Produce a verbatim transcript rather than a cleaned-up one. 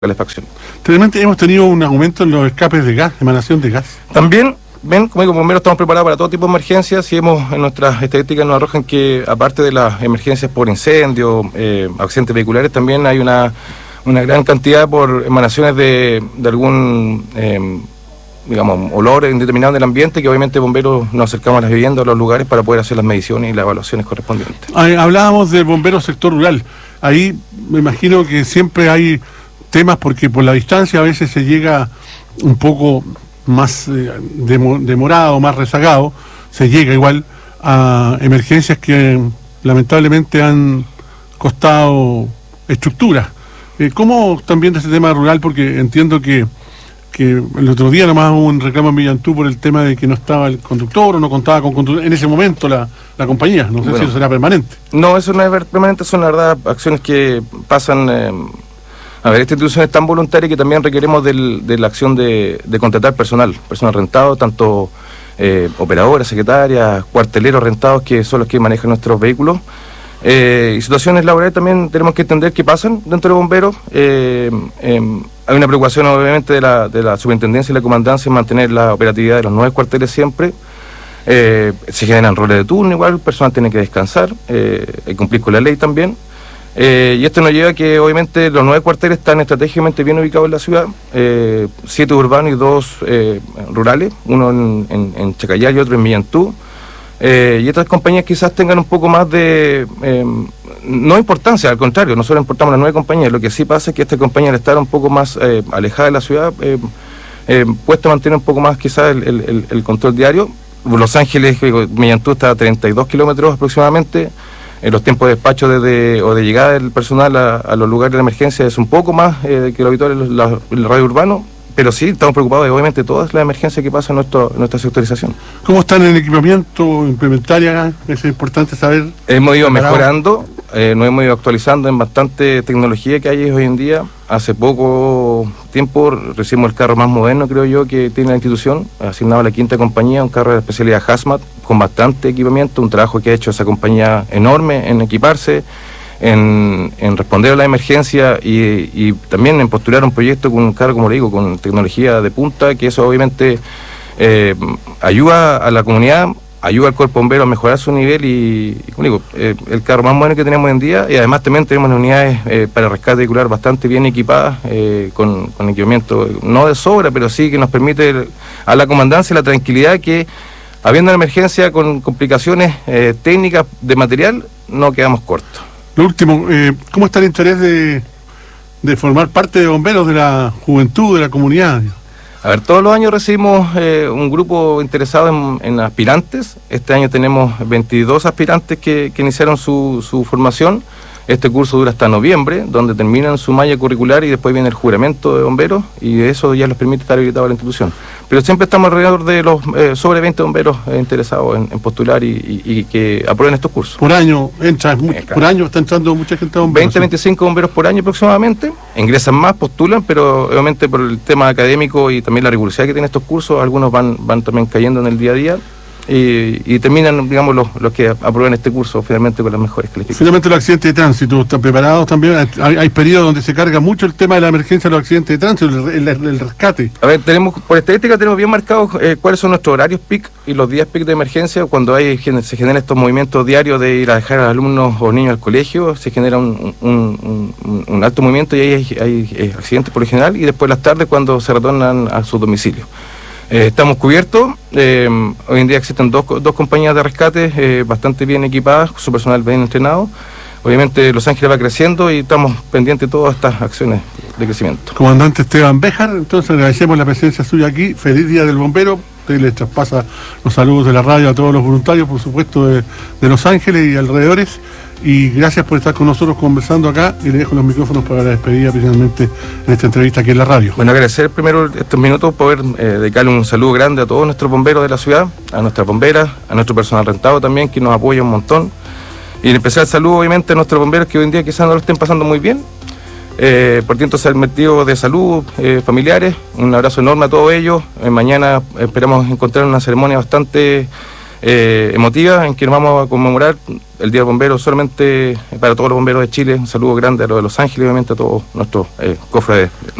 calefacción. Realmente hemos tenido un aumento en los escapes de gas, emanación de gas. También, ven, como digo, bomberos estamos preparados para todo tipo de emergencias y hemos, en nuestras estadísticas nos arrojan que, aparte de las emergencias por incendio, eh, accidentes vehiculares, también hay una, una gran cantidad por emanaciones de, de algún, eh, digamos, olor indeterminado del ambiente, que obviamente bomberos nos acercamos a las viviendas, a los lugares, para poder hacer las mediciones y las evaluaciones correspondientes. Hablábamos del bombero sector rural. Ahí me imagino que siempre hay temas, porque por la distancia a veces se llega un poco más eh, demorado, más rezagado, se llega igual a emergencias que lamentablemente han costado estructuras. Eh, ¿Cómo también de este tema rural? Porque entiendo que, que el otro día nomás hubo un reclamo en Millantú por el tema de que no estaba el conductor o no contaba con conductor en ese momento la, la compañía. No sé bueno, si eso será permanente. No, eso no es permanente, son la verdad acciones que pasan... Eh, A ver, esta institución es tan voluntaria que también requeremos del, de la acción de, de contratar personal, personal rentado, tanto eh, operadoras, secretarias, cuarteleros rentados, que son los que manejan nuestros vehículos. Eh, y situaciones laborales también tenemos que entender que pasan dentro de bomberos. Eh, eh, hay una preocupación obviamente de la, de la superintendencia y la comandancia en mantener la operatividad de los nueve cuarteles siempre. Eh, se generan roles de turno igual, el personal tiene que descansar, eh, y cumplir con la ley también. Eh, y esto nos lleva a que obviamente los nueve cuarteles están estratégicamente bien ubicados en la ciudad, eh, siete urbanos y dos eh, rurales, uno en, en, en Chacayal y otro en Millantú. Eh, y estas compañías quizás tengan un poco más de, eh, no importancia, al contrario, nosotros importamos las nueve compañías, lo que sí pasa es que esta compañía al estar un poco más eh, alejada de la ciudad, eh, eh, puesta a mantener un poco más quizás el, el, el control diario. Los Ángeles, Millantú está a treinta y dos kilómetros aproximadamente. En los tiempos de despacho desde, o de llegada del personal a, a los lugares de emergencia es un poco más eh, que lo habitual en la, el radio urbano, pero sí estamos preocupados de obviamente todas las emergencias que pasan en, nuestro, en nuestra sectorización. ¿Cómo están en el equipamiento implementaria? Es importante saber. Hemos ido preparado. mejorando, eh, nos hemos ido actualizando en bastante tecnología que hay hoy en día. Hace poco tiempo recibimos el carro más moderno, creo yo, que tiene la institución, asignado a la quinta compañía, un carro de especialidad Hazmat, con bastante equipamiento, un trabajo que ha hecho esa compañía enorme en equiparse, en, en responder a la emergencia y, y también en postular un proyecto con un carro, como le digo, con tecnología de punta, que eso obviamente eh, ayuda a la comunidad, ayuda al cuerpo bombero a mejorar su nivel y, y como digo, eh, el carro más moderno que tenemos hoy en día, y además también tenemos unidades eh, para rescate vehicular bastante bien equipadas, eh, con, con equipamiento no de sobra, pero sí que nos permite a la comandancia la tranquilidad que, habiendo una emergencia con complicaciones eh, técnicas de material, no quedamos cortos. Lo último, eh, ¿cómo está el interés de, de formar parte de bomberos de la juventud, de la comunidad? A ver, todos los años recibimos eh, un grupo interesado en, en aspirantes. Este año tenemos veintidós aspirantes que, que iniciaron su, su formación. Este curso dura hasta noviembre, donde terminan su malla curricular y después viene el juramento de bomberos, y eso ya les permite estar habilitados a la institución. Pero siempre estamos alrededor de los eh, sobre veinte bomberos eh, interesados en, en postular y, y, y que aprueben estos cursos. Por año entra, mucho, eh, claro. Por año está entrando mucha gente a bomberos. veinte, veinticinco bomberos por año aproximadamente. Ingresan más, postulan, pero obviamente por el tema académico y también la rigurosidad que tienen estos cursos, algunos van, van también cayendo en el día a día. Y, y terminan, digamos, los, los que aprueban este curso finalmente con las mejores calificaciones. Finalmente los accidentes de tránsito, ¿están preparados también? Hay, hay periodos donde se carga mucho el tema de la emergencia de los accidentes de tránsito, el, el, el rescate. A ver, tenemos, por estadística tenemos bien marcados eh, cuáles son nuestros horarios peak y los días peak de emergencia. Cuando hay se generan estos movimientos diarios de ir a dejar a los alumnos o niños al colegio, se genera un, un, un, un alto movimiento y ahí hay, hay, hay accidentes por lo general, y después las tardes cuando se retornan a su domicilio. Eh, estamos cubiertos, eh, hoy en día existen dos, dos compañías de rescate eh, bastante bien equipadas, su personal bien entrenado. Obviamente Los Ángeles va creciendo y estamos pendientes de todas estas acciones de crecimiento. Comandante Esteban Béjar, entonces agradecemos la presencia suya aquí, feliz Día del Bombero, usted le traspasa los saludos de la radio a todos los voluntarios, por supuesto, de, de Los Ángeles y alrededores. Y gracias por estar con nosotros conversando acá, y le dejo los micrófonos para la despedida finalmente en esta entrevista aquí en la radio. Bueno, agradecer primero estos minutos, poder eh, dedicarle un saludo grande a todos nuestros bomberos de la ciudad, a nuestras bomberas, a nuestro personal rentado también, que nos apoya un montón, y en especial saludo obviamente a nuestros bomberos que hoy en día quizás no lo estén pasando muy bien, eh, por tanto ser motivos de salud, eh, familiares. Un abrazo enorme a todos ellos. Eh, mañana esperamos encontrar una ceremonia bastante eh, emotiva en que nos vamos a conmemorar el Día del Bombero solamente para todos los bomberos de Chile. Un saludo grande a los de Los Ángeles, obviamente a todos nuestros eh, cofrades